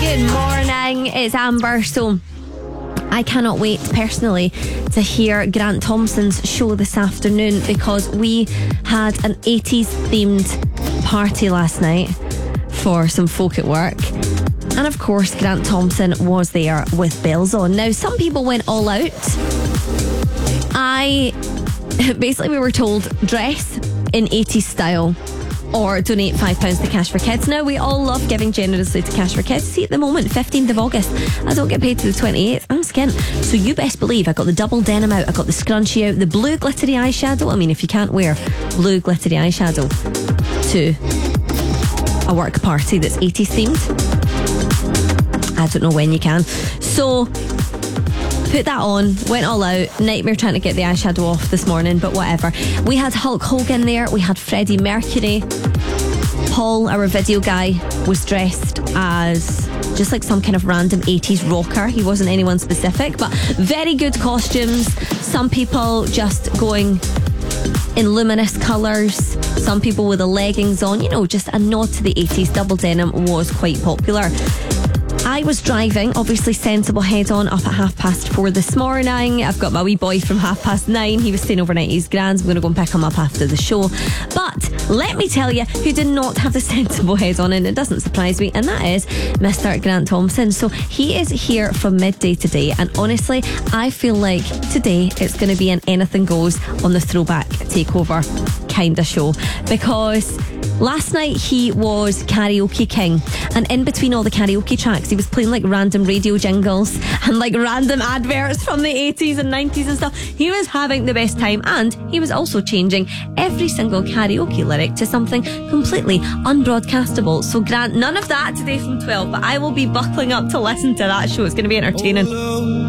Good morning, it's Amber. So I cannot wait personally to hear Grant Thompson's show this afternoon, because we had an 80s themed party last night for some folk at work. And of course, Grant Thompson was there with bells on. Now, some people went all out. Basically, we were told dress in 80s style or donate £5 to Cash for Kids. Now, we all love giving generously to Cash for Kids. See, at the moment, 15th of August, I don't get paid to the 28th. I'm skint. So you best believe I got the double denim out, I got the scrunchie out, the blue glittery eyeshadow. I mean, if you can't wear blue glittery eyeshadow to a work party that's 80s themed, I don't know when you can. So put that on, went all out. Nightmare trying to get the eyeshadow off this morning, but whatever. We had Hulk Hogan there, we had Freddie Mercury. Paul, our video guy, was dressed as just like some kind of random 80s rocker. He wasn't anyone specific, but very good costumes. Some people just going in luminous colours, some people with the leggings on, you know, just a nod to the 80s. Double denim was quite popular. I was driving, obviously sensible head on, up at 4:30 this morning. I've got my wee boy from 9:30. He was staying overnight at his grand's. I'm going to go and pick him up after the show. But let me tell you who did not have the sensible head on, and it doesn't surprise me, and that is Mr. Grant Thompson. So he is here from midday today, and honestly, I feel like today it's going to be an anything goes on the Throwback Takeover kind of show, because last night he was karaoke king, and in between all the karaoke tracks he was playing like random radio jingles and like random adverts from the 80s and 90s and stuff. He was having the best time, and he was also changing every single karaoke lyric to something completely unbroadcastable. So Grant, none of that today from 12, but I will be buckling up to listen to that show. It's going to be entertaining.